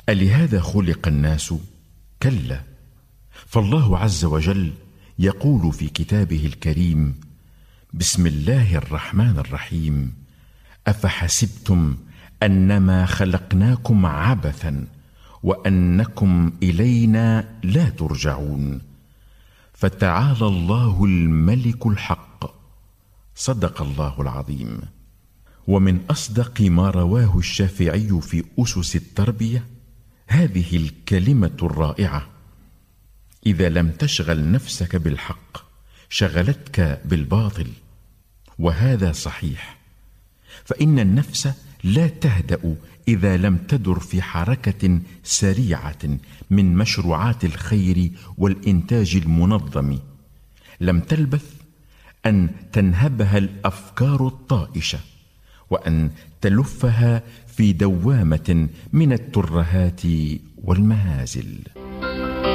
ألهذا خلق الناس؟ كلا، فالله عز وجل يقول في كتابه الكريم: بسم الله الرحمن الرحيم: أفحسبتم أنما خلقناكم عبثا وأنكم إلينا لا ترجعون. فتعالى الله الملك الحق. صدق الله العظيم. ومن أصدق ما رواه الشافعي في أسس التربية هذه الكلمة الرائعة: إذا لم تشغل نفسك بالحق شغلتك بالباطل. وهذا صحيح، فإن النفس لا تهدأ إذا لم تدر في حركة سريعة من مشروعات الخير والإنتاج المنظم. لم تلبث أن تنهبها الأفكار الطائشة، وأن تلفها في دوامة من الترهات والمهازل.